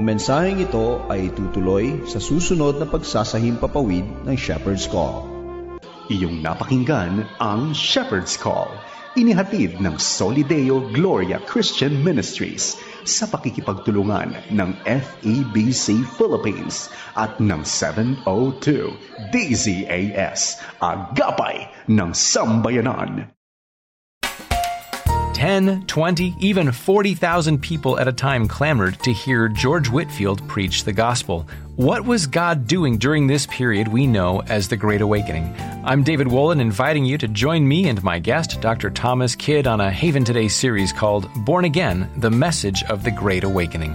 Ang mensaheng ito ay tutuloy sa susunod na pagsasahimpapawid ng Shepherd's Call. Iyong napakinggan ang Shepherd's Call, inihatid ng Solideo Gloria Christian Ministries sa pakikipagtulungan ng FEBC Philippines at ng 702 DZAS, Agapay ng Sambayanan. 10, 20, even 40,000 people at a time clamored to hear George Whitefield preach the gospel. What was God doing during this period we know as the Great Awakening? I'm David Wolin, inviting you to join me and my guest, Dr. Thomas Kidd, on a Haven Today series called Born Again, The Message of the Great Awakening.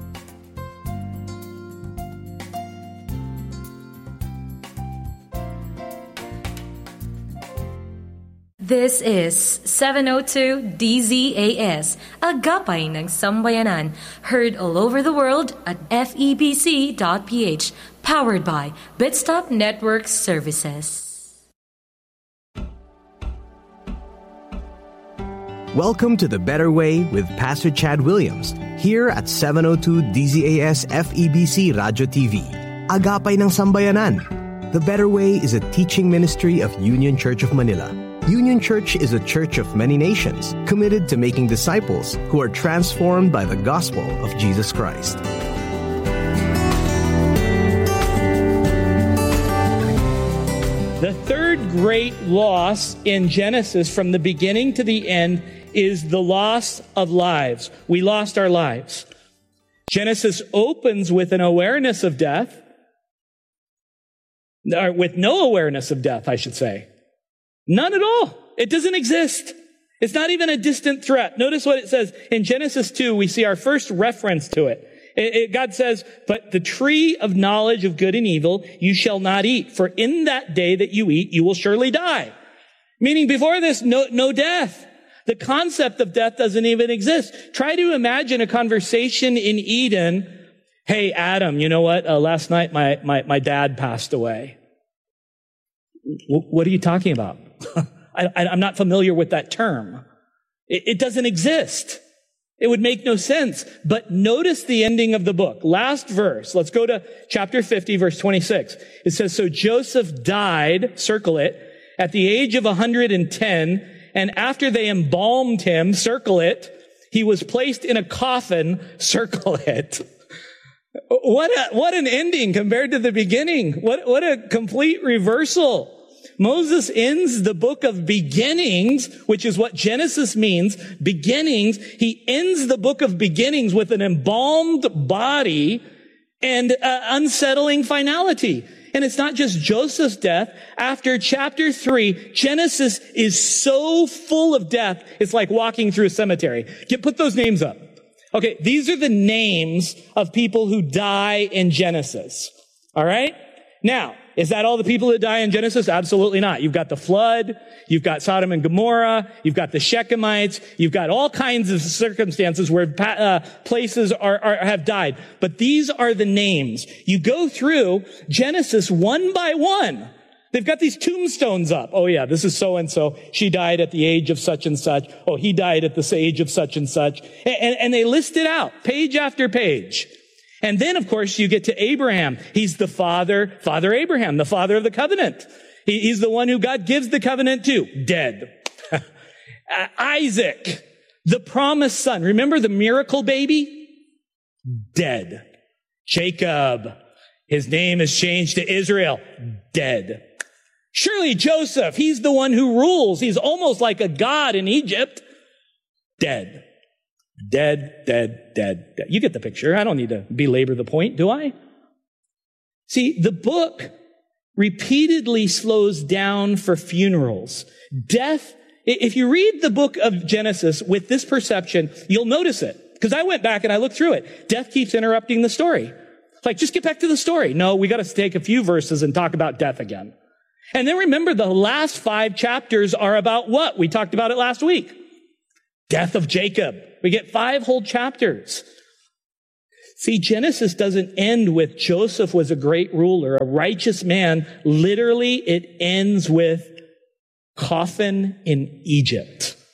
This is 702 DZAS, Agapay ng Sambayanan, heard all over the world at febc.ph, powered by Bitstop Network Services. Welcome to The Better Way with Pastor Chad Williams, here at 702 DZAS FEBC Radio TV, Agapay ng Sambayanan. The Better Way is a teaching ministry of Union Church of Manila. Union Church is a church of many nations, committed to making disciples who are transformed by the gospel of Jesus Christ. The third great loss in Genesis from the beginning to the end is the loss of lives. We lost our lives. Genesis opens with an awareness of death, or with no awareness of death, I should say. None at all. It doesn't exist. It's not even a distant threat. Notice what it says. In Genesis 2, we see our first reference to it. God says, "But the tree of knowledge of good and evil you shall not eat, for in that day that you eat, you will surely die." Meaning before this, no death. The concept of death doesn't even exist. Try to imagine a conversation in Eden. "Hey, Adam, you know what? Last night my dad passed away." What are you talking about? I'm not familiar with that term. It doesn't exist. It would make no sense. But notice the ending of the book. Last verse. Let's go to chapter 50, verse 26. It says, "So Joseph died," circle it, "at the age of 110, and after they embalmed him," circle it, "he was placed in a coffin," circle it. What an ending compared to the beginning. What a complete reversal. Moses ends the book of beginnings, which is what Genesis means, beginnings. He ends the book of beginnings with an embalmed body and unsettling finality. And it's not just Joseph's death. After chapter 3, Genesis is so full of death, it's like walking through a cemetery. Put those names up. Okay, these are the names of people who die in Genesis. All right? Now, is that all the people that die in Genesis? Absolutely not. You've got the flood, you've got Sodom and Gomorrah, you've got the Shechemites, you've got all kinds of circumstances where places have died. But these are the names. You go through Genesis one by one. They've got these tombstones up. Oh yeah, this is so-and-so. She died at the age of such and such. Oh, he died at the age of such and such. And they list it out, page after page. And then, of course, you get to Abraham. He's the Father Abraham, the father of the covenant. He's the one who God gives the covenant to. Dead. Isaac, the promised son. Remember the miracle baby? Dead. Jacob, his name is changed to Israel. Dead. Surely Joseph, he's the one who rules. He's almost like a god in Egypt. Dead. Dead, dead, dead, dead. You get the picture. I don't need to belabor the point, do I? See, the book repeatedly slows down for funerals. Death, if you read the book of Genesis with this perception, you'll notice it. Because I went back and I looked through it. Death keeps interrupting the story. It's like, just get back to the story. No, we got to take a few verses and talk about death again. And then remember, the last 5 chapters are about what? We talked about it last week. Death of Jacob. We get 5 whole chapters. See, Genesis doesn't end with Joseph was a great ruler, a righteous man. Literally, it ends with coffin in Egypt.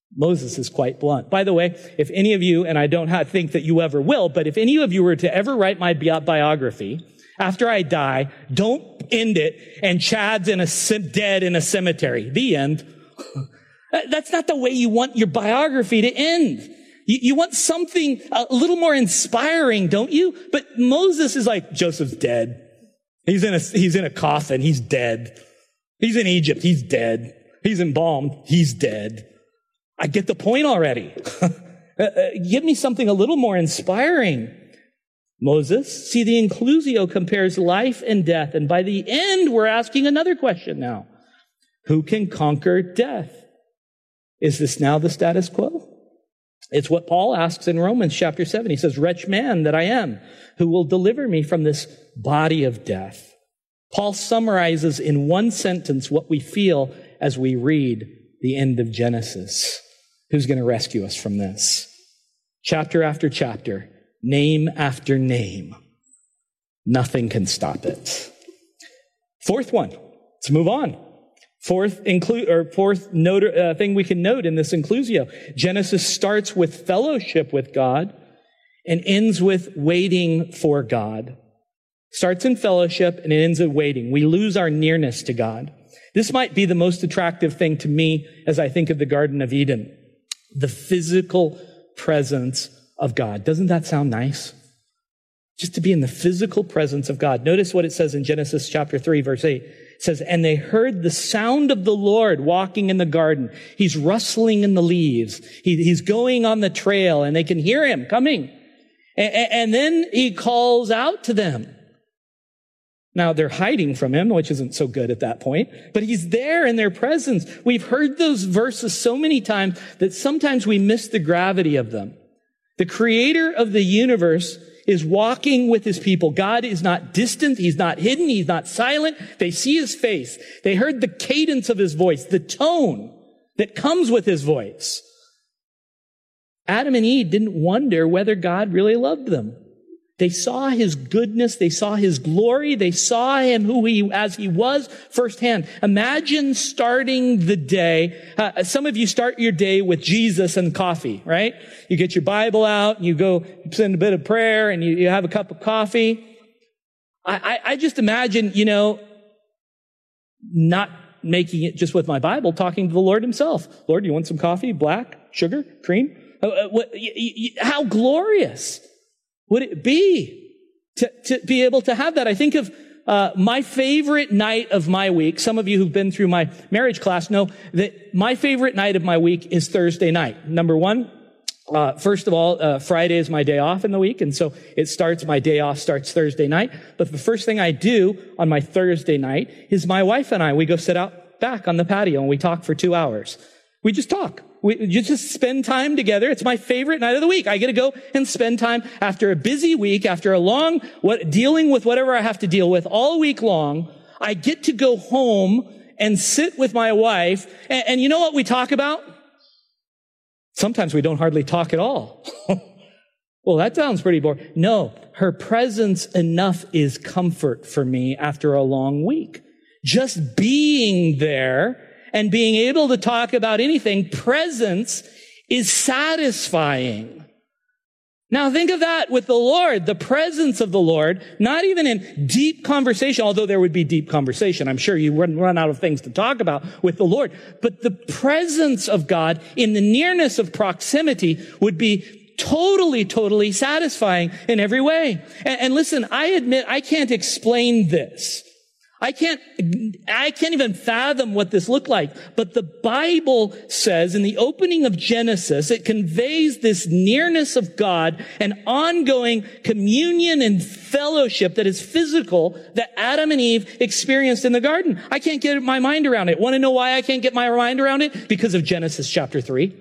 Moses is quite blunt. By the way, if any of you, and I don't think that you ever will, but if any of you were to ever write my biography, after I die, don't end it and Chad's dead in a cemetery. The end. That's not the way you want your biography to end. You want something a little more inspiring, don't you? But Moses is like, Joseph's dead. He's in a coffin. He's dead. He's in Egypt. He's dead. He's embalmed. He's dead. I get the point already. Give me something a little more inspiring. Moses, see, the inclusio compares life and death. And by the end, we're asking another question now. Who can conquer death? Is this now the status quo? It's what Paul asks in Romans chapter 7. He says, wretched man that I am, who will deliver me from this body of death? Paul summarizes in one sentence what we feel as we read the end of Genesis. Who's going to rescue us from this? Chapter after chapter, name after name. Nothing can stop it. Fourth one. Let's move on. Fourth thing we can note in this inclusio. Genesis starts with fellowship with God and ends with waiting for God. Starts in fellowship and it ends in waiting. We lose our nearness to God. This might be the most attractive thing to me as I think of the Garden of Eden. The physical presence of God. Doesn't that sound nice? Just to be in the physical presence of God. Notice what it says in Genesis chapter 3, verse 8. It says, and they heard the sound of the Lord walking in the garden. He's rustling in the leaves. He's going on the trail and they can hear him coming. And then he calls out to them. Now they're hiding from him, which isn't so good at that point, but he's there in their presence. We've heard those verses so many times that sometimes we miss the gravity of them. The creator of the universe is walking with his people. God is not distant. He's not hidden. He's not silent. They see his face. They heard the cadence of his voice, the tone that comes with his voice. Adam and Eve didn't wonder whether God really loved them. They saw his goodness. They saw his glory. They saw him as he was firsthand. Imagine starting the day. Some of you start your day with Jesus and coffee, right? You get your Bible out, you go send a bit of prayer, and you have a cup of coffee. I just imagine, not making it just with my Bible, talking to the Lord himself. Lord, you want some coffee? Black? Sugar? Cream? How glorious would it be to be able to have that? I think of my favorite night of my week. Some of you who've been through my marriage class know that my favorite night of my week is Thursday night. Number one, first of all, Friday is my day off in the week, and so my day off starts Thursday night. But the first thing I do on my Thursday night is my wife and we go sit out back on the patio and we talk for 2 hours. We just talk. We just spend time together. It's my favorite night of the week. I get to go and spend time after a busy week, after dealing with whatever I have to deal with all week long. I get to go home and sit with my wife. And you know what we talk about? Sometimes we don't hardly talk at all. Well, that sounds pretty boring. No, her presence enough is comfort for me after a long week. Just being there and being able to talk about anything, presence is satisfying. Now think of that with the Lord, the presence of the Lord, not even in deep conversation, although there would be deep conversation. I'm sure you wouldn't run out of things to talk about with the Lord. But the presence of God in the nearness of proximity would be totally, totally satisfying in every way. And listen, I admit I can't explain this. I can't even fathom what this looked like. But the Bible says in the opening of Genesis, it conveys this nearness of God, an ongoing communion and fellowship that is physical that Adam and Eve experienced in the garden. I can't get my mind around it. Want to know why I can't get my mind around it? Because of Genesis chapter 3.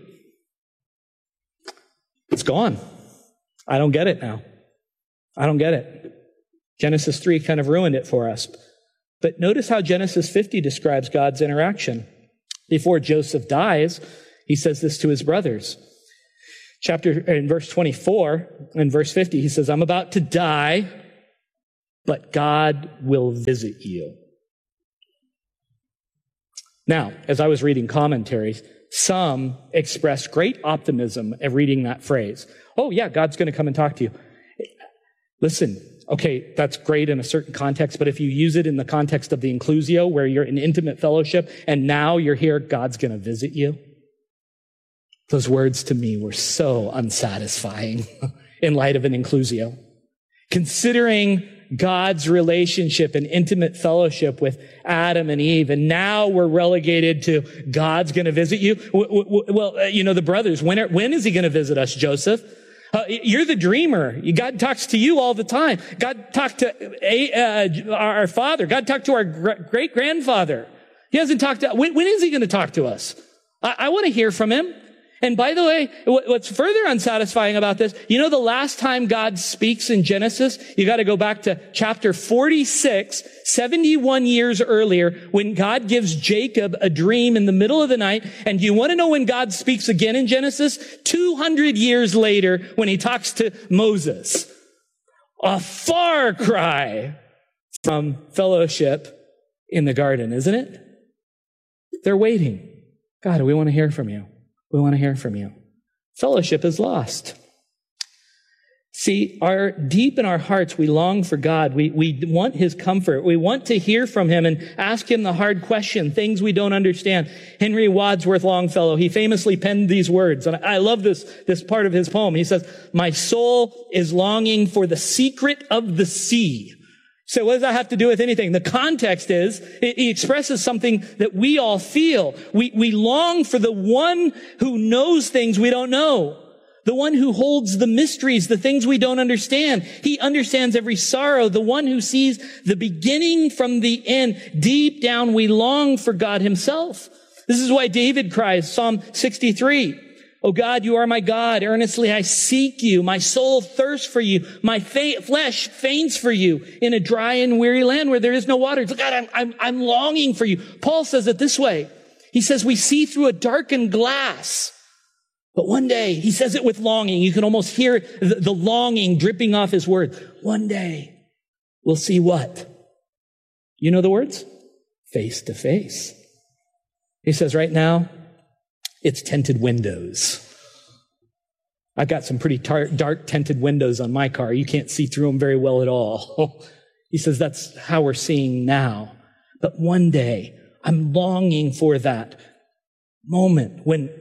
It's gone. I don't get it now. I don't get it. Genesis 3 kind of ruined it for us. But notice how Genesis 50 describes God's interaction. Before Joseph dies, he says this to his brothers. In verse 24 and verse 50, he says, I'm about to die, but God will visit you. Now, as I was reading commentaries, Some express great optimism at reading that phrase. Oh yeah, God's going to come and talk to you. Listen, okay, that's great in a certain context, but if you use it in the context of the inclusio, where you're in intimate fellowship, and now you're here, God's going to visit you. Those words to me were so unsatisfying in light of an inclusio. Considering God's relationship and intimate fellowship with Adam and Eve, and now we're relegated to God's going to visit you. Well, the brothers, when is he going to visit us, Joseph? You're the dreamer. God talks to you all the time. God talked to our father. God talked to our great-grandfather. He hasn't talked to, when is he going to talk to us? I want to hear from him. And by the way, what's further unsatisfying about this, the last time God speaks in Genesis, you got to go back to chapter 46, 71 years earlier, when God gives Jacob a dream in the middle of the night. And do you want to know when God speaks again in Genesis? 200 years later, when he talks to Moses. A far cry from fellowship in the garden, isn't it? They're waiting. God, we want to hear from you. We want to hear from you. Fellowship is lost. See, deep in our hearts, we long for God. We want his comfort. We want to hear from him and ask him the hard question, things we don't understand. Henry Wadsworth Longfellow, he famously penned these words, and I love this part of his poem. He says, "My soul is longing for the secret of the sea." So what does that have to do with anything? The context is, he expresses something that we all feel. We long for the one who knows things we don't know. The one who holds the mysteries, the things we don't understand. He understands every sorrow. The one who sees the beginning from the end. Deep down, we long for God himself. This is why David cries, Psalm 63. "O God, you are my God. Earnestly I seek you. My soul thirsts for you. My flesh faints for you in a dry and weary land where there is no water." God, I'm longing for you. Paul says it this way. He says, we see through a darkened glass. But one day, he says it with longing. You can almost hear the longing dripping off his words. One day, we'll see what? You know the words? Face to face. He says right now, it's tinted windows. I've got some pretty dark tinted windows on my car. You can't see through them very well at all. He says that's how we're seeing now. But one day, I'm longing for that moment when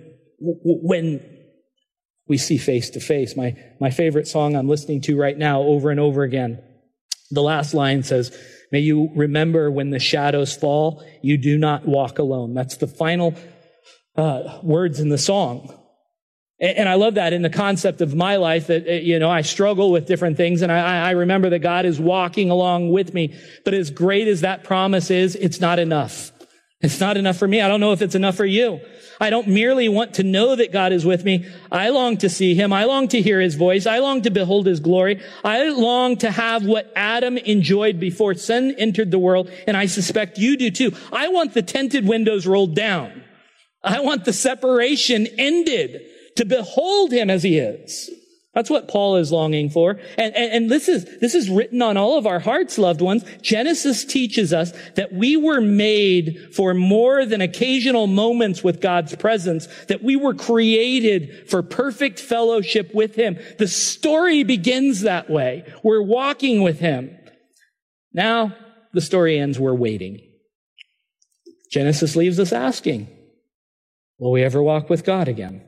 we see face to face. My favorite song I'm listening to right now over and over again. The last line says, "May you remember when the shadows fall, you do not walk alone." That's the final words in the song. And I love that in the concept of my life that, I struggle with different things and I remember that God is walking along with me. But as great as that promise is, it's not enough. It's not enough for me. I don't know if it's enough for you. I don't merely want to know that God is with me. I long to see him. I long to hear his voice. I long to behold his glory. I long to have what Adam enjoyed before sin entered the world. And I suspect you do too. I want the tinted windows rolled down. I want the separation ended to behold him as he is. That's what Paul is longing for. And this is written on all of our hearts, loved ones. Genesis teaches us that we were made for more than occasional moments with God's presence, that we were created for perfect fellowship with him. The story begins that way. We're walking with him. Now, the story ends, we're waiting. Genesis leaves us asking, will we ever walk with God again?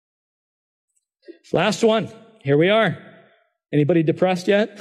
Last one. Here we are. Anybody depressed yet?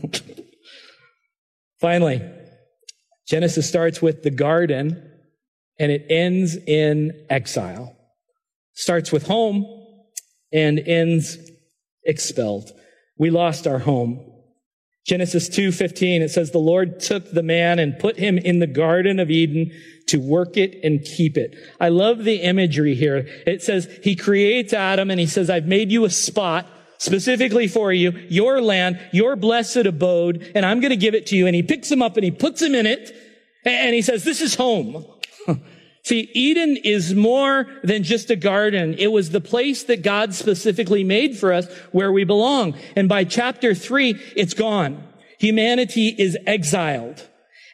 Finally, Genesis starts with the garden and it ends in exile. Starts with home and ends expelled. We lost our home. Genesis 2:15, it says, "The Lord took the man and put him in the Garden of Eden to work it and keep it." I love the imagery here. It says he creates Adam and he says, "I've made you a spot specifically for you, your land, your blessed abode, and I'm going to give it to you." And he picks him up and he puts him in it and he says, "This is home." See, Eden is more than just a garden. It was the place that God specifically made for us where we belong. And by chapter 3, it's gone. Humanity is exiled.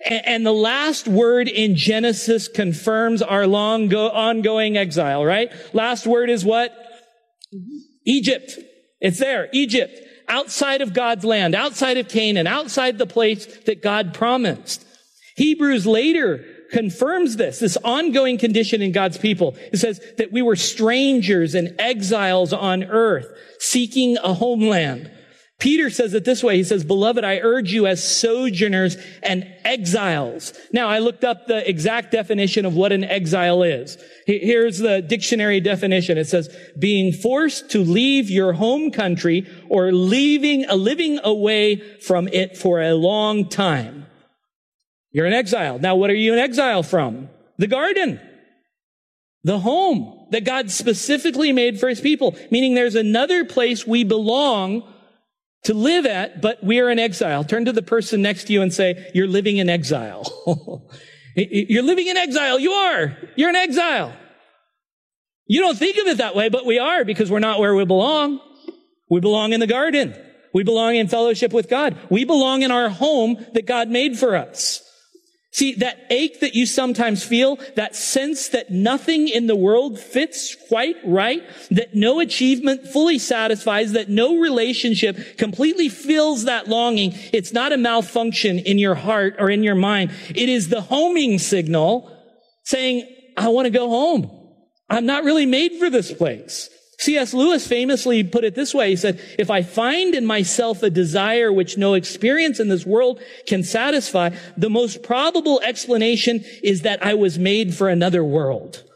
And the last word in Genesis confirms our ongoing exile, right? Last word is what? Egypt. It's there, Egypt. Outside of God's land, outside of Canaan, outside the place that God promised. Hebrews later confirms this ongoing condition in God's people. It says that we were strangers and exiles on earth, seeking a homeland. Peter says it this way. He says, "Beloved, I urge you as sojourners and exiles." Now, I looked up the exact definition of what an exile is. Here's the dictionary definition. It says, being forced to leave your home country or living away from it for a long time. You're an exile. Now, what are you an exile from? The garden. The home that God specifically made for his people. Meaning there's another place we belong to live at, but we are in exile. Turn to the person next to you and say, you're living in exile. You're living in exile. You are. You're in exile. You don't think of it that way, but we are, because we're not where we belong. We belong in the garden. We belong in fellowship with God. We belong in our home that God made for us. See, that ache that you sometimes feel, that sense that nothing in the world fits quite right, that no achievement fully satisfies, that no relationship completely fills that longing, it's not a malfunction in your heart or in your mind. It is the homing signal saying, I want to go home. I'm not really made for this place. C.S. Lewis famously put it this way. He said, if I find in myself a desire which no experience in this world can satisfy, the most probable explanation is that I was made for another world.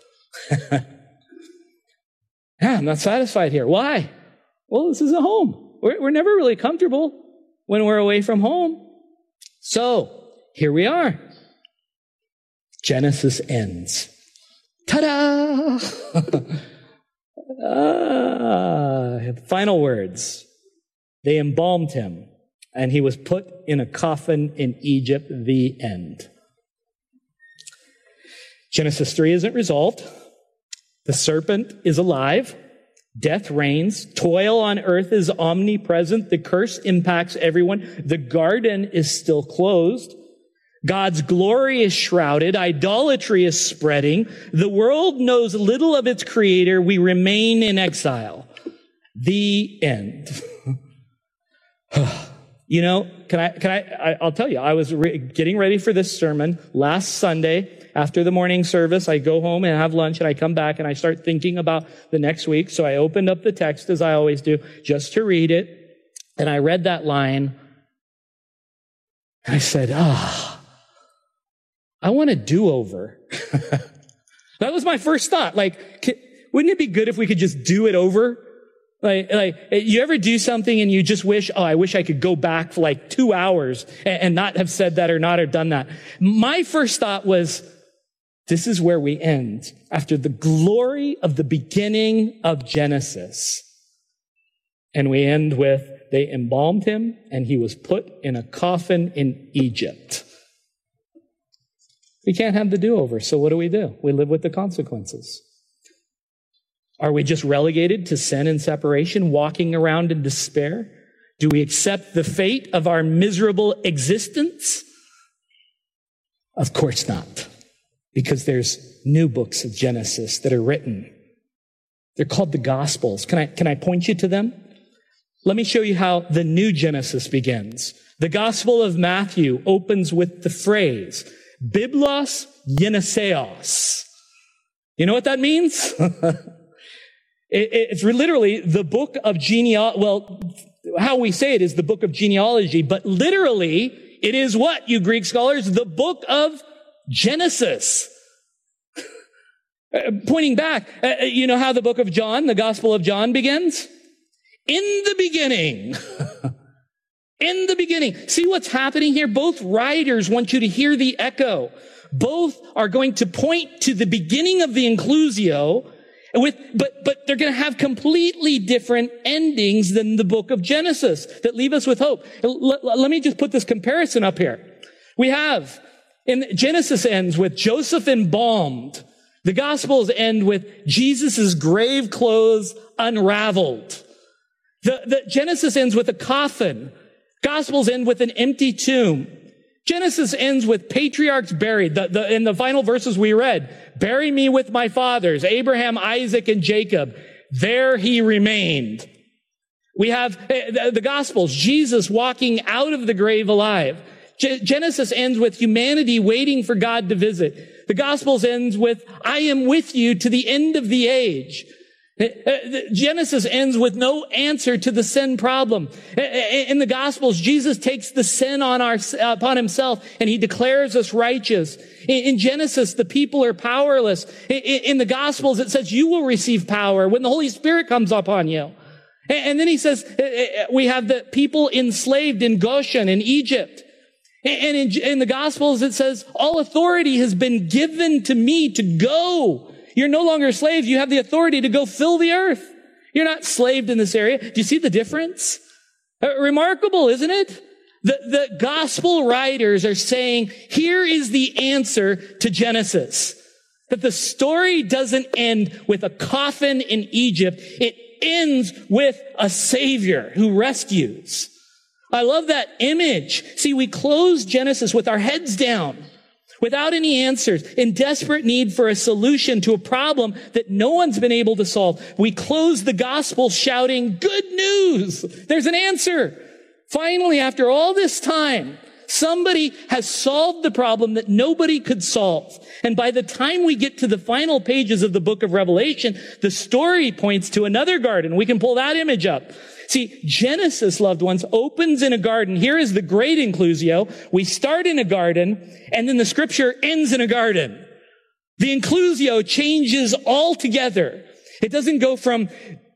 I'm not satisfied here. Why? Well, this is a home. We're never really comfortable when we're away from home. So, here we are. Genesis ends. Ta-da! Final words. They embalmed him, and he was put in a coffin in Egypt. The end. Genesis 3 isn't resolved. The serpent is alive. Death reigns. Toil on earth is omnipresent. The curse impacts everyone. The garden is still closed. God's glory is shrouded. Idolatry is spreading. The world knows little of its creator. We remain in exile. The end. You know, I'll tell you, I was getting ready for this sermon last Sunday. After the morning service, I go home and have lunch, and I come back and I start thinking about the next week. So I opened up the text, as I always do, just to read it. And I read that line. And I said, I want a do-over. That was my first thought. Wouldn't it be good if we could just do it over? You ever do something and you just wish, I wish I could go back for 2 hours and not have said that or not have done that. My first thought was, this is where we end after the glory of the beginning of Genesis. And we end with, they embalmed him and he was put in a coffin in Egypt. We can't have the do-over, so what do? We live with the consequences. Are we just relegated to sin and separation, walking around in despair? Do we accept the fate of our miserable existence? Of course not, because there's new books of Genesis that are written. They're called the Gospels. Can I point you to them? Let me show you how the new Genesis begins. The Gospel of Matthew opens with the phrase, Biblos Geneseos. You know what that means? It's literally the book of genealogy. Well, how we say it is the book of genealogy, but literally it is what, you Greek scholars? The book of Genesis. Pointing back, you know how the book of John, the Gospel of John begins? In the beginning. In the beginning. See what's happening here? Both writers want you to hear the echo. Both are going to point to the beginning of the inclusio, but they're going to have completely different endings than the book of Genesis that leave us with hope. Let me just put this comparison up here. We have, Genesis ends with Joseph embalmed. The Gospels end with Jesus' grave clothes unraveled. The Genesis ends with a coffin. Gospels end with an empty tomb. Genesis ends with patriarchs buried. In the final verses we read, bury me with my fathers, Abraham, Isaac, and Jacob. There he remained. We have the Gospels, Jesus walking out of the grave alive. Genesis ends with humanity waiting for God to visit. The Gospels ends with, I am with you to the end of the age. Genesis ends with no answer to the sin problem. In the Gospels, Jesus takes the sin upon himself and he declares us righteous. In Genesis, the people are powerless. In the Gospels, it says you will receive power when the Holy Spirit comes upon you. And then he says we have the people enslaved in Goshen in Egypt. And in the Gospels, it says all authority has been given to me to go. You're no longer slaves. You have the authority to go fill the earth. You're not slaved in this area. Do you see the difference? Remarkable, isn't it? The gospel writers are saying, here is the answer to Genesis. That the story doesn't end with a coffin in Egypt. It ends with a Savior who rescues. I love that image. See, we close Genesis with our heads down, without any answers, in desperate need for a solution to a problem that no one's been able to solve. We close the gospel shouting, good news! There's an answer! Finally, after all this time, somebody has solved the problem that nobody could solve. And by the time we get to the final pages of the book of Revelation, the story points to another garden. We can pull that image up. See, Genesis, loved ones, opens in a garden. Here is the great inclusio. We start in a garden, and then the scripture ends in a garden. The inclusio changes altogether. It doesn't go from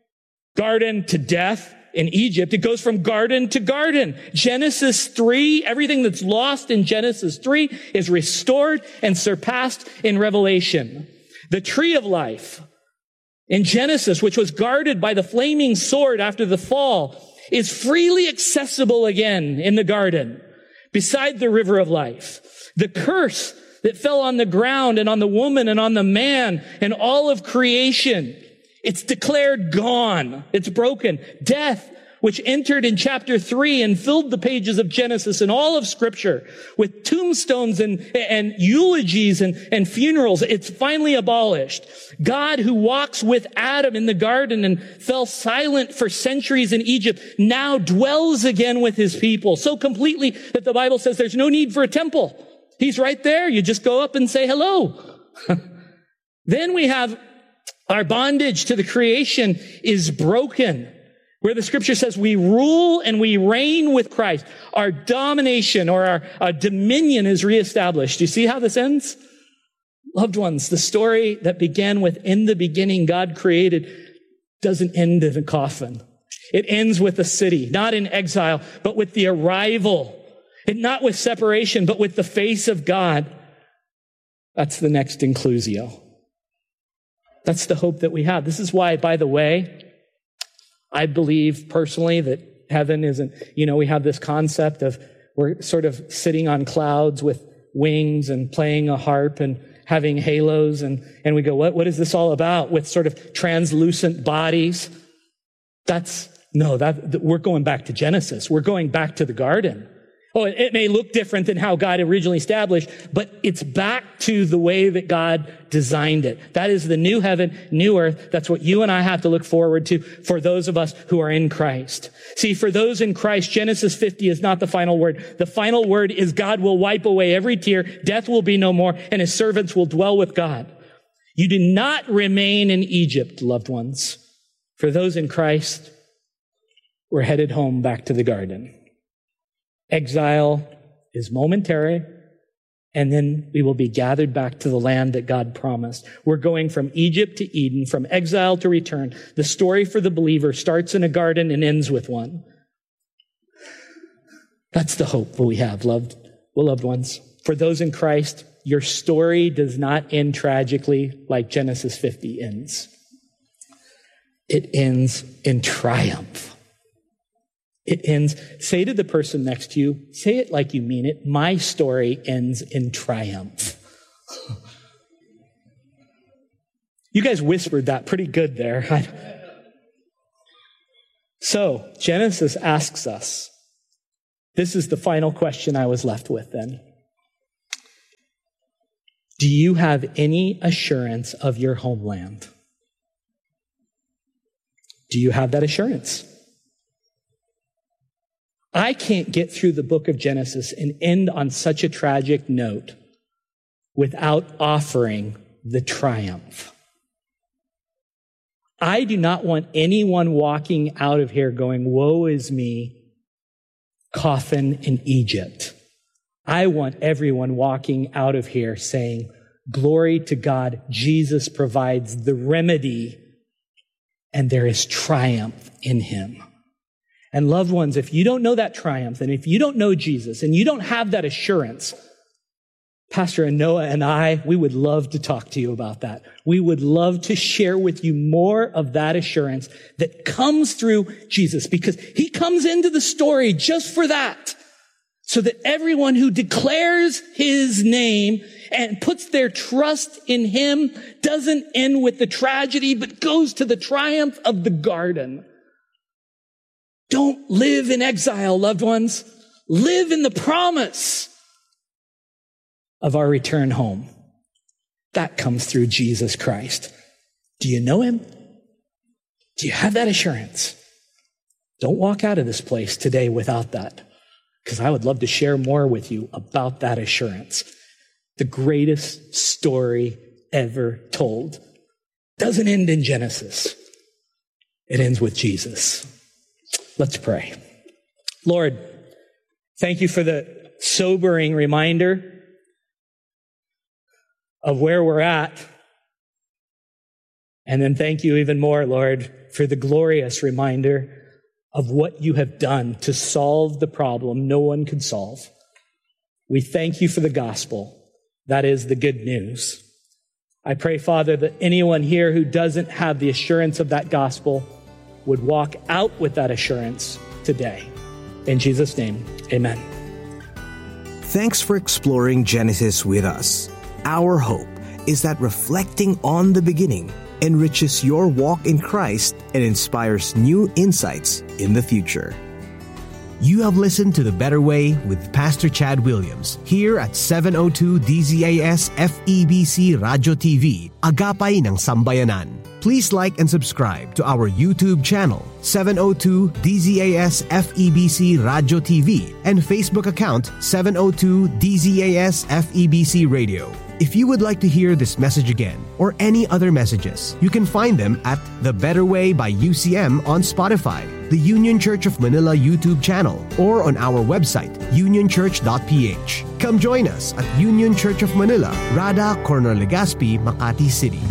garden to death in Egypt. It goes from garden to garden. Genesis 3, everything that's lost in Genesis 3 is restored and surpassed in Revelation. The tree of life in Genesis, which was guarded by the flaming sword after the fall, is freely accessible again in the garden, beside the river of life. The curse that fell on the ground and on the woman and on the man and all of creation, it's declared gone. It's broken. Death, which entered in chapter 3 and filled the pages of Genesis and all of Scripture with tombstones and eulogies and funerals, it's finally abolished. God, who walks with Adam in the garden and fell silent for centuries in Egypt, now dwells again with his people so completely that the Bible says there's no need for a temple. He's right there. You just go up and say hello. Then we have our bondage to the creation is broken, where the scripture says we rule and we reign with Christ. Our domination or our dominion is reestablished. Do you see how this ends? Loved ones, the story that began with in the beginning God created doesn't end in a coffin. It ends with a city, not in exile, but with the arrival. And not with separation, but with the face of God. That's the next inclusio. That's the hope that we have. This is why, by the way, I believe personally that heaven isn't, we have this concept of we're sort of sitting on clouds with wings and playing a harp and having halos and we go, what is this all about? With sort of translucent bodies. We're going back to Genesis. We're going back to the garden. Oh, it may look different than how God originally established, but it's back to the way that God designed it. That is the new heaven, new earth. That's what you and I have to look forward to for those of us who are in Christ. See, for those in Christ, Genesis 50 is not the final word. The final word is God will wipe away every tear, death will be no more, and his servants will dwell with God. You do not remain in Egypt, loved ones. For those in Christ, we're headed home back to the garden. Exile is momentary, and then we will be gathered back to the land that God promised. We're going from Egypt to Eden, from exile to return. The story for the believer starts in a garden and ends with one. That's the hope that we have, loved ones. For those in Christ, your story does not end tragically like Genesis 50 ends. It ends in triumph. It ends, say to the person next to you, say it like you mean it, my story ends in triumph. You guys whispered that pretty good there. So, Genesis asks us, This is the final question I was left with then. Do you have any assurance of your homeland? Do you have that assurance? I can't get through the book of Genesis and end on such a tragic note without offering the triumph. I do not want anyone walking out of here going, woe is me, coffin in Egypt. I want everyone walking out of here saying, glory to God, Jesus provides the remedy, and there is triumph in him. And loved ones, if you don't know that triumph, and if you don't know Jesus, and you don't have that assurance, Pastor Noah and I, we would love to talk to you about that. We would love to share with you more of that assurance that comes through Jesus, because he comes into the story just for that, so that everyone who declares his name and puts their trust in him doesn't end with the tragedy, but goes to the triumph of the garden. Don't live in exile, loved ones. Live in the promise of our return home. That comes through Jesus Christ. Do you know him? Do you have that assurance? Don't walk out of this place today without that, because I would love to share more with you about that assurance. The greatest story ever told doesn't end in Genesis. It ends with Jesus. Let's pray. Lord, thank you for the sobering reminder of where we're at. And then thank you even more, Lord, for the glorious reminder of what you have done to solve the problem no one could solve. We thank you for the gospel. That is the good news. I pray, Father, that anyone here who doesn't have the assurance of that gospel would walk out with that assurance today. In Jesus' name, amen. Thanks for exploring Genesis with us. Our hope is that reflecting on the beginning enriches your walk in Christ and inspires new insights in the future. You have listened to The Better Way with Pastor Chad Williams here at 702 DZAS FEBC Radio TV, Agapay ng Sambayanan. Please like and subscribe to our YouTube channel, 702 DZAS FEBC Radio TV, and Facebook account, 702 DZAS FEBC Radio. If you would like to hear this message again or any other messages, you can find them at The Better Way by UCM on Spotify, the Union Church of Manila YouTube channel, or on our website, unionchurch.ph. Come join us at Union Church of Manila, Rada, Corner Legazpi, Makati City.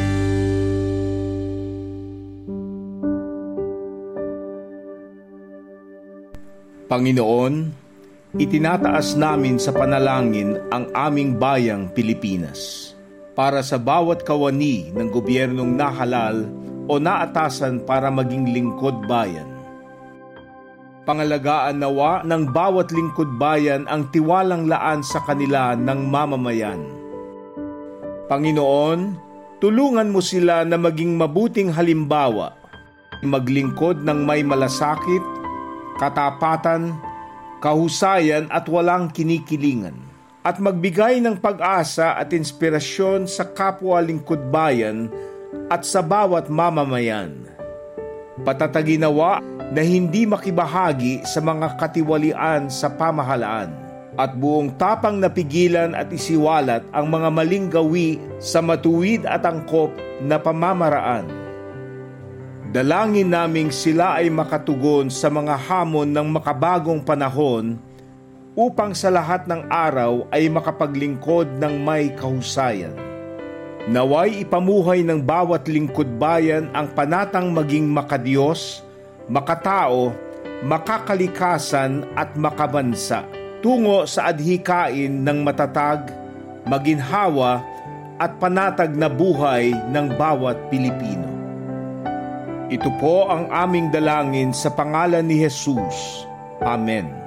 Panginoon, itinataas namin sa panalangin ang aming bayang Pilipinas para sa bawat kawani ng gobyernong nahalal o naatasan para maging lingkod bayan. Pangalagaan nawa ng bawat lingkod bayan ang tiwalang laan sa kanila ng mamamayan. Panginoon, tulungan mo sila na maging mabuting halimbawa, maglingkod ng may malasakit, katapatan, kahusayan at walang kinikilingan, at magbigay ng pag-asa at inspirasyon sa kapwa lingkod bayan at sa bawat mamamayan. Patataginawa na hindi makibahagi sa mga katiwalian sa pamahalaan at buong tapang napigilan at isiwalat ang mga maling gawi sa matuwid at angkop na pamamaraan. Dalangin naming sila ay makatugon sa mga hamon ng makabagong panahon upang sa lahat ng araw ay makapaglingkod ng may kahusayan. Naway ipamuhay ng bawat lingkod bayan ang panatang maging makadiyos, makatao, makakalikasan at makabansa tungo sa adhikain ng matatag, maginhawa at panatag na buhay ng bawat Pilipino. Ito po ang aming dalangin sa pangalan ni Jesus. Amen.